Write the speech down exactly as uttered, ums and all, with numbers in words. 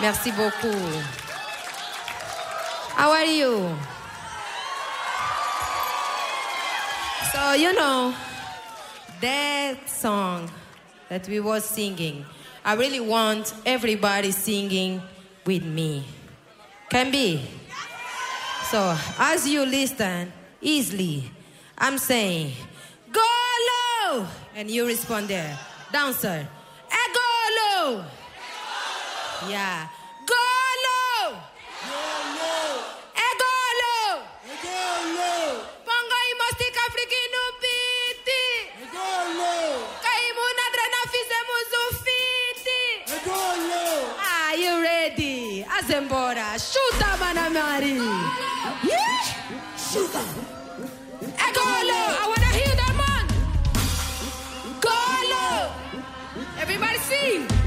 Merci beaucoup. How are you? So, you know, that song that we were singing, I really want everybody singing with me. Can be? So, as you listen, easily, I'm saying, go low! And you respond there. Dancer, eh, go low! Yeah. Go low! Go low! Eh, go low! Go low! Pongo imostik afrikinu piti! Go low! Kaimuna drena fizemos ufiti! Go low! Are you ready? Azembora, shoot up, Manamari! Yeah? Shoot up! Eh, go low! I wanna hear that, man! Go low! Everybody sing!